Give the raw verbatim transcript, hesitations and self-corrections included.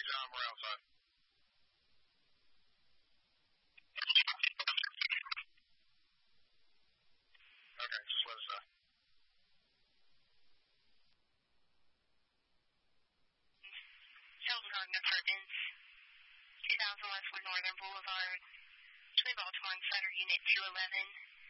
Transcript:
John, we're outside. Okay, just let us know. Hilton Garden Apartments, two thousand Westwood Northern Boulevard, Twin Baltimore Insider Unit two eleven.